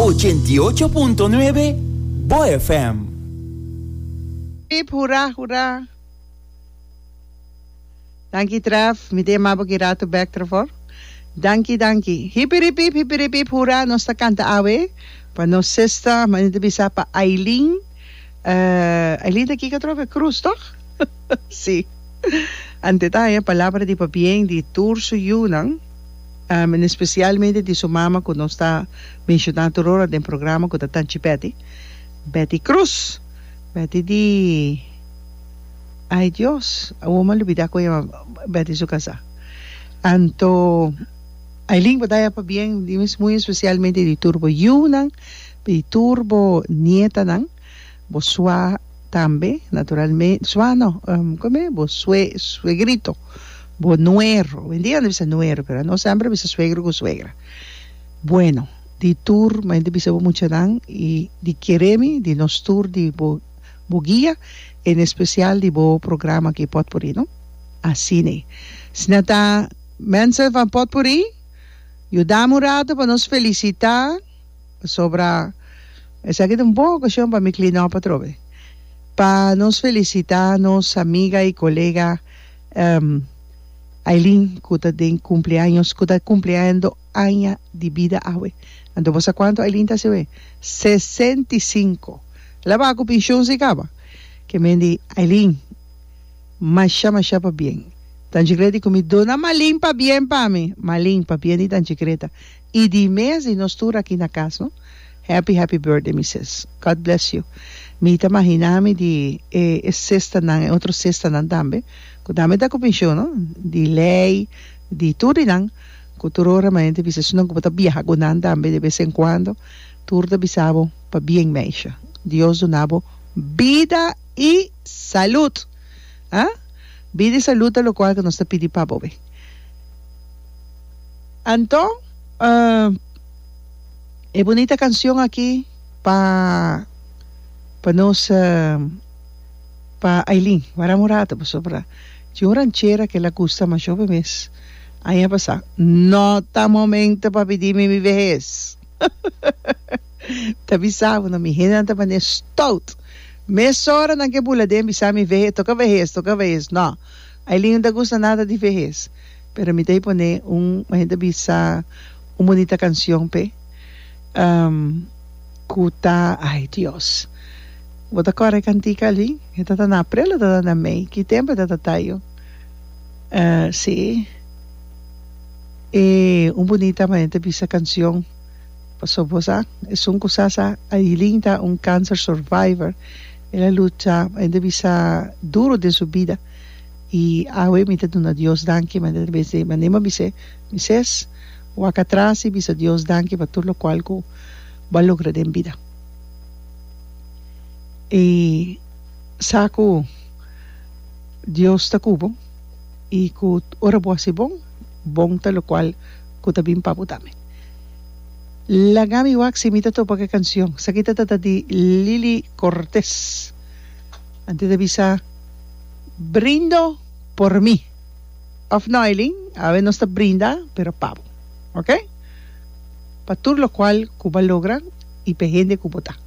88.9 Bo FM. Hip, hoera, hoera. Dankie Tref, mi de mabo girato back ervoor. Dankie. Hip, hoera, nos ta kanta awe. Pa nos sesta, manita bisa pa Aileen. Aileen de Kika Trove Cruz, toch? Sí. Ante tayo, palabra di pa bien di tour su yunang. Especialmente di su mama que nos está mencionando ahora del programa que está Betty Cruz. Betty di... Ay Dios, ako malubida ko yung Betty su casa. Anto, Aileen bataya pa bien, muy especialmente di turbo yunang, di turbo nieta nang, boswa tambe, naturalmente, suano, bo suegrito. Bo nuero, vendían de bisa nuero, pero no siempre bisa suegro con suegra. Bueno, di tour, mente bisa bo mucha dan, y di queremi, di nos tour, di bo guía, en especial di bo programa que Potpourri, no? Así ne. Sinata, mensen van Potpourri, ayudamos rato para nos felicitar, sobra, es aquí un poco, yo para mi cliente patrove, para nos felicitar, nos amiga y colega, Aileen, que tem cumpleaños, que está cumpliendo años de vida ahora. Entonces, ¿vos cuánto Aileen se ve? 65. La va a pensión se acaba. Que me di, Aileen, masha pa bien. Tan secreta que me dona malin pa bien pa mí. Malin pa bien y tan secreta. Y di mes y nos tura aquí na casa, no? Happy birthday, Mrs. God bless you. Mi ta imaginami di sexta nan, otro sexta nan tambe. Kudami da comissão, no? De lei, de tudo não. Culturalmente, bisa sunang kupata biha gunan tambe de vez en cuando. Turda bisabo pa bien meisha. Dios donabo vida y salud. ¿Ah? Vida y salud a lo cual que nos te pidi pa bobe. Anto, bonita canción aquí pa nos pa Aileen, para morata, pues sobra. Yo ranchera que la gusta más yo mes. Ahí ha pasado. No está momento para pedirme mi vejez. Te avisaba, no mi gente anda para stout. Mes hora na que bula de avisar mi vejez, toca vejez. No. Aileen no te gusta nada de vejez. Pero me te pone gente avisa una bonita canción, pe. Kuta, ay Dios. Bota kore cantica ali, ita na april, ita na May, que tempo ita tayo. Sí. Bonita manente bisa canción. Pasó posa, es un cosasa, Aileen ta un cancer survivor. Ella lucha, manente bisa duro de su vida. Y awe mita duna Dios danki, manente bise, manema bise, mises, wakatrasi bisa Dios danki, patur lo cual ko va lograr en vida. Y saco Dios ta kubo y ku ora boasi bon ta lo cual ku tabim paputame la gami wax imita to pa canción sakita tata di Lili Cortés antes de visa brindo por mí of Aileen a ver no está brinda pero pavo, ¿ok? Patur lo cual kuba logra y pejende kubota.